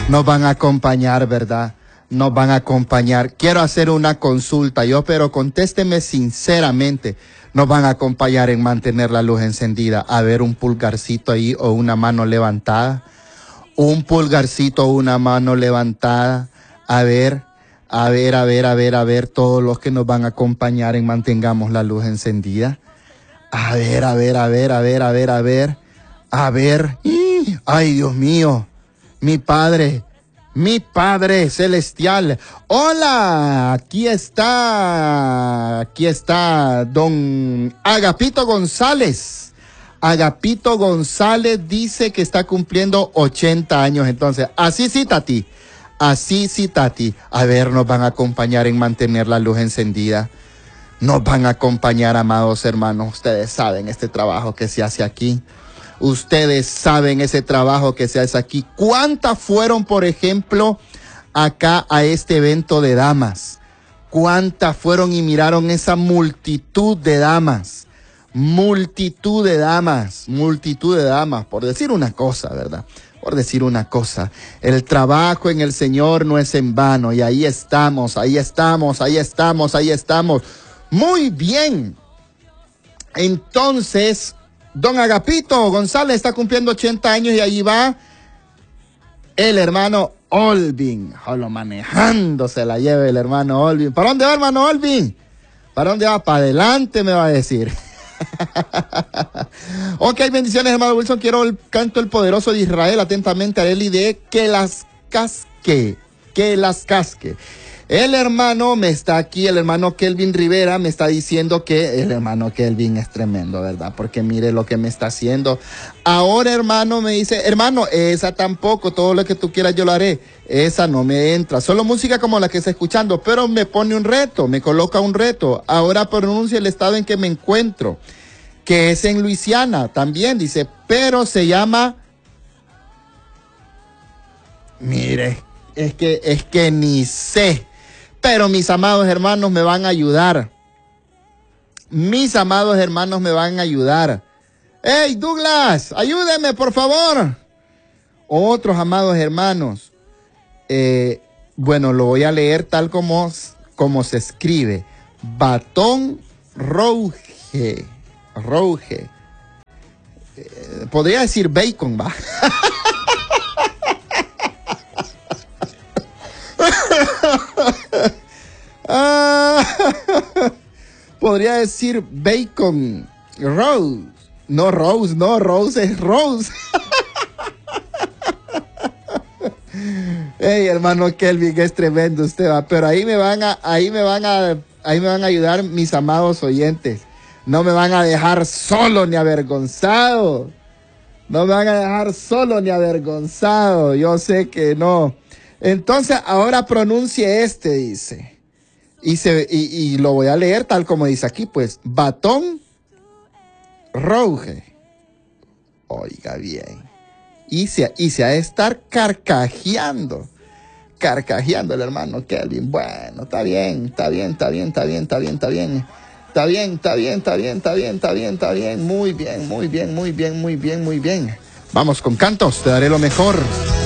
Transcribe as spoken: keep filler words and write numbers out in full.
nos van a acompañar, ¿verdad? Nos van a acompañar. Quiero hacer una consulta yo, pero contésteme sinceramente. Nos van a acompañar en mantener la luz encendida. A ver, un pulgarcito ahí o una mano levantada. Un pulgarcito o una mano levantada. A ver, a ver, a ver, a ver, a ver, todos los que nos van a acompañar en mantengamos la luz encendida. A ver, a ver, a ver, a ver, a ver, a ver. A ver. Ay, Dios mío. Mi Padre. Mi Padre Celestial. Hola, aquí está, aquí está don Agapito González. Agapito González dice que está cumpliendo ochenta años. Entonces, así sí, Tati, así sí, Tati. A ver, nos van a acompañar en mantener la luz encendida. Nos van a acompañar, amados hermanos. Ustedes saben este trabajo que se hace aquí. Ustedes saben ese trabajo que se hace aquí. ¿Cuántas fueron, por ejemplo, acá a este evento de damas? ¿Cuántas fueron y miraron esa multitud de damas? Multitud de damas, multitud de damas, por decir una cosa, ¿verdad? Por decir una cosa. El trabajo en el Señor no es en vano. Y ahí estamos, ahí estamos, ahí estamos, ahí estamos. Muy bien. Entonces, don Agapito González está cumpliendo ochenta años y ahí va el hermano Olvin. Solo manejando se la lleva el hermano Olvin. ¿Para dónde va, hermano Olvin? ¿Para dónde va? Para adelante me va a decir. Ok, bendiciones, hermano Wilson. Quiero el canto el poderoso de Israel. Atentamente a él y de que las casque. Que las casque. El hermano me está aquí, el hermano Kelvin Rivera me está diciendo que el hermano Kelvin es tremendo, ¿verdad? Porque mire lo que me está haciendo. Ahora, hermano, me dice, hermano, esa tampoco, todo lo que tú quieras yo lo haré. Esa no me entra, solo música como la que está escuchando, pero me pone un reto, me coloca un reto. Ahora pronuncia el estado en que me encuentro, que es en Luisiana, también dice, pero se llama... Mire, es que, es que ni sé. Pero mis amados hermanos me van a ayudar. Mis amados hermanos me van a ayudar. ¡Hey, Douglas! ¡Ayúdeme, por favor! Otros amados hermanos. Eh, bueno, lo voy a leer tal como, como se escribe. Batón Rouge. Rouge. Eh, podría decir bacon, va. Ah, podría decir bacon rose. No rose, no rose es rose. Hey, hermano Kelvin, es tremendo usted va, pero ahí me van a, ahí me van a, ahí me van a ayudar mis amados oyentes. No me van a dejar solo ni avergonzado. No me van a dejar solo ni avergonzado. Yo sé que no. Entonces, ahora pronuncie este, dice. Y, se, y, y lo voy a leer tal como dice aquí, pues. Batón Rouge. Oiga bien. Y se, y se ha de estar carcajeando. Carcajeando el hermano Kelvin. Bueno, está bien, está bien, está bien, está bien, está bien, está bien. Está bien, está bien, está bien, está bien, está bien, está bien. Muy bien, muy bien, muy bien, muy bien, muy bien. Vamos con cantos, te daré lo mejor.